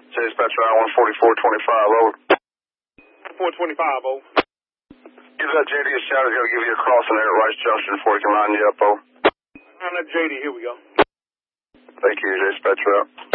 Dispatch Route 14425, over. 425, over. Give that JD a shout. He's going to give you a crossing there at Rice Junction before he can line you up, over. On that JD, here we go. Thank you, Dispatch Route.